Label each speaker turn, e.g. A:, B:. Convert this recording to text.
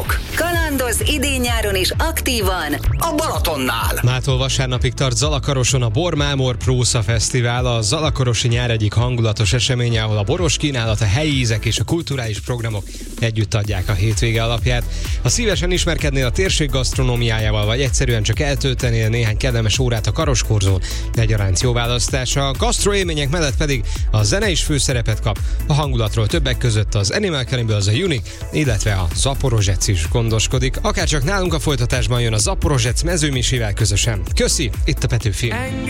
A: programok.
B: Kalandoz idén-nyáron is aktívan
A: A Balatonnál.
C: Mától vasárnapig tart Zalakaroson a Bor-Mámor Prósa Fesztivál, a zalakarosi nyár egyik hangulatos eseménye, ahol a boros kínálat, a helyi ízek és a kulturális programok együtt adják a hétvége alapját. Ha szívesen ismerkednél a térség gasztronómiájával, vagy egyszerűen csak eltöltenél néhány kellemes órát a Karoskorzón, egyaránt jó választás. A gasztroélmények mellett pedig a zene is főszerepet kap. A hangulatról többek között az Animal Cannibal, az a Unique, illetve a Zaporozsec is gondoskodik. Akárcsak nálunk a folytatásban jön a Zaporozsec Mezőmisivel közösen. Köszi, itt a Petőfi.